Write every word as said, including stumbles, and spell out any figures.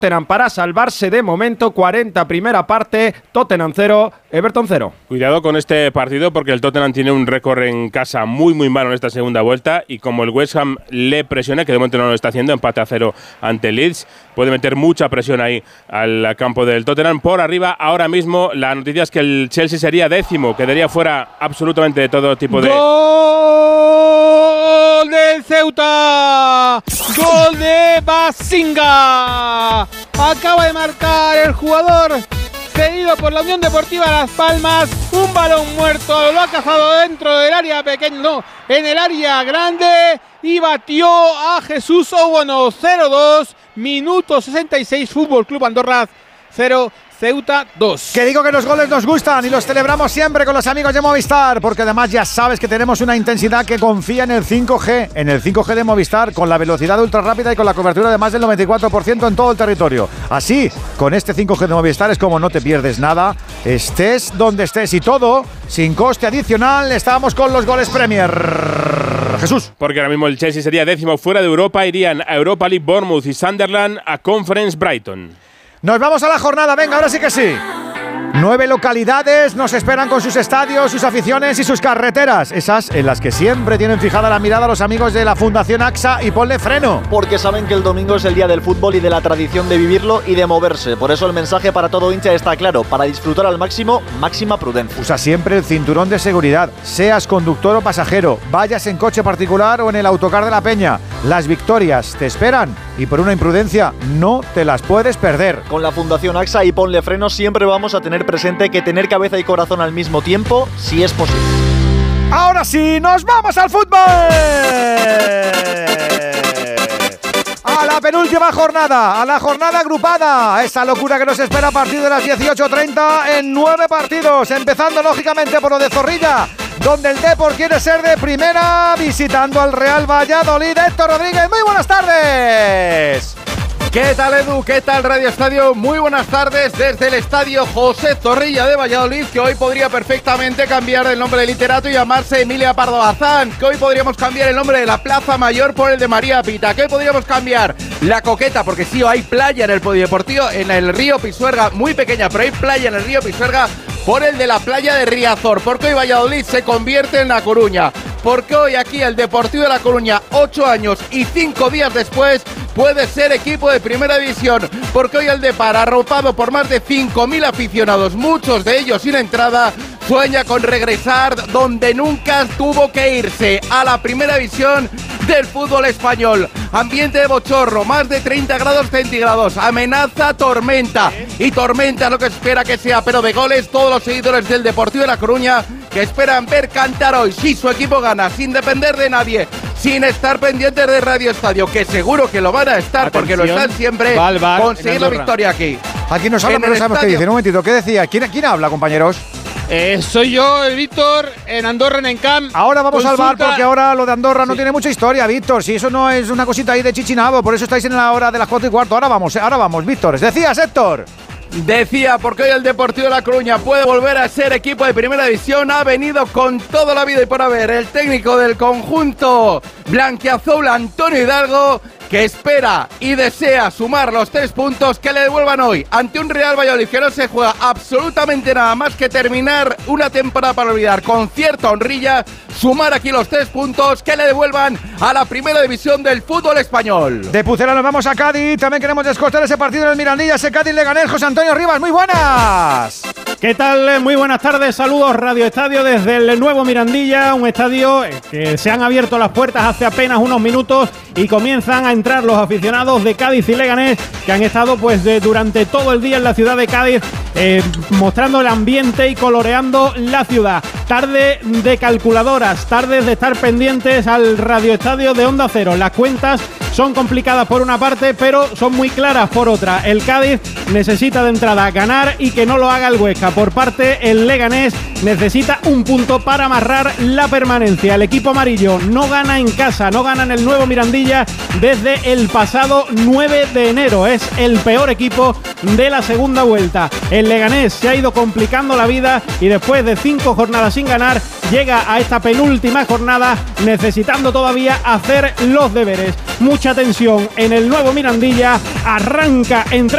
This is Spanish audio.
Tottenham para salvarse de momento. Cuarenta primera parte, Tottenham cero, Everton cero. Cuidado con este partido porque el Tottenham tiene un récord en casa muy muy malo en esta segunda vuelta y como el West Ham le presiona, que de momento no lo está haciendo, empate a cero ante Leeds, puede meter mucha presión ahí al campo del Tottenham. Por arriba ahora mismo la noticia es que el Chelsea sería décimo, quedaría fuera absolutamente de todo tipo de... ¡Gol del Ceuta! ¡Gol de Basinga! Acaba de marcar el jugador cedido por la Unión Deportiva Las Palmas. Un balón muerto, lo ha cazado dentro del área pequeña, no, en el área grande y batió a Jesús Obono. Cero dos, minuto sesenta y seis, Fútbol Club Andorra cero, Ceuta dos. Que digo que los goles nos gustan y los celebramos siempre con los amigos de Movistar, porque además ya sabes que tenemos una intensidad que confía en el cinco G, en el cinco G de Movistar, con la velocidad ultra rápida y con la cobertura de más del noventa y cuatro por ciento en todo el territorio. Así, con este cinco G de Movistar es como no te pierdes nada, estés donde estés y todo sin coste adicional. Estábamos con los goles Premier. Jesús. Porque ahora mismo el Chelsea sería décimo fuera de Europa, irían a Europa League Bournemouth y Sunderland, a Conference Brighton. Nos vamos a la jornada, venga, ahora sí que sí. Nueve localidades nos esperan con sus estadios, sus aficiones y sus carreteras. Esas en las que siempre tienen fijada la mirada los amigos de la Fundación AXA y Ponle Freno. Porque saben que el domingo es el día del fútbol y de la tradición de vivirlo y de moverse. Por eso el mensaje para todo hincha está claro. Para disfrutar al máximo, máxima prudencia. Usa siempre el cinturón de seguridad. Seas conductor o pasajero, vayas en coche particular o en el autocar de la Peña. Las victorias te esperan y por una imprudencia no te las puedes perder. Con la Fundación AXA y Ponle Freno siempre vamos a tener presente que tener cabeza y corazón al mismo tiempo, sí es posible. Ahora sí, nos vamos al fútbol. A la penúltima jornada, a la jornada agrupada, a esa locura que nos espera a partir de las dieciocho treinta en nueve partidos, empezando lógicamente por lo de Zorrilla, donde el Depor quiere ser de primera, visitando al Real Valladolid. Héctor Rodríguez, muy buenas tardes. ¿Qué tal, Edu? ¿Qué tal, Radio Estadio? Muy buenas tardes desde el Estadio José Zorrilla de Valladolid, que hoy podría perfectamente cambiar el nombre de literato y llamarse Emilia Pardo Bazán, que hoy podríamos cambiar el nombre de la Plaza Mayor por el de María Pita, que hoy podríamos cambiar la Coqueta, porque sí, hay playa en el polideportivo, en el río Pisuerga, muy pequeña, pero hay playa en el río Pisuerga, por el de la playa de Riazor, porque hoy Valladolid se convierte en La Coruña, porque hoy aquí el Deportivo de La Coruña, ocho años y cinco días después, puede ser equipo de primera división, porque hoy el Depor, arropado por más de cinco mil aficionados, muchos de ellos sin entrada, sueña con regresar donde nunca tuvo que irse, a la primera división del fútbol español. Ambiente de bochorno, más de treinta grados centígrados, amenaza tormenta, y tormenta es lo que espera que sea, pero de goles todos los seguidores del Deportivo de La Coruña, que esperan ver cantar hoy, si su equipo gana, sin depender de nadie, sin estar pendientes de Radio Estadio, que seguro que lo van a estar. Atención, porque lo están siempre, Val, Val, conseguir la victoria aquí. Aquí nos habla, pero no sabemos qué dice. Un momentito, ¿qué decía? ¿Quién, quién habla, compañeros? Eh, soy yo, el Víctor, en Andorra, en Encamp. Ahora vamos Consulta. al bar, porque ahora lo de Andorra no Sí. tiene mucha historia, Víctor. Si eso no es una cosita ahí de chichinabo, por eso estáis en la hora de las cuatro y cuarto. Ahora vamos, ahora vamos, Víctor. ¿Decías, Héctor? Decía, porque hoy el Deportivo de La Coruña puede volver a ser equipo de primera división. Ha venido con toda la vida y por haber el técnico del conjunto blanquiazul, Antonio Hidalgo, que espera y desea sumar los tres puntos que le devuelvan hoy ante un Real Valladolid que no se juega absolutamente nada más que terminar una temporada para olvidar con cierta honrilla, sumar aquí los tres puntos que le devuelvan a la primera división del fútbol español. De Pucela nos vamos a Cádiz, también queremos descostar ese partido del Mirandilla, ese Cádiz-Leganés. José Antonio Rivas, muy buenas. ¿Qué tal? Muy buenas tardes, saludos Radio Estadio desde el nuevo Mirandilla, un estadio que se han abierto las puertas hace apenas unos minutos y comienzan a entrar los aficionados de Cádiz y Leganés, que han estado pues de, durante todo el día en la ciudad de Cádiz, eh, mostrando el ambiente y coloreando la ciudad. Tarde de calculadoras, tardes de estar pendientes al Radio Estadio de Onda Cero. Las cuentas son complicadas por una parte, pero son muy claras por otra. El Cádiz necesita de entrada ganar y que no lo haga el Huesca. Por parte, el Leganés necesita un punto para amarrar la permanencia. El equipo amarillo no gana en casa, no gana en el nuevo Mirandilla desde el pasado nueve de enero. Es el peor equipo de la segunda vuelta. El Leganés se ha ido complicando la vida y después de cinco jornadas sin ganar, llega a esta penúltima jornada necesitando todavía hacer los deberes. Mucha tensión en el nuevo Mirandilla. Arranca entre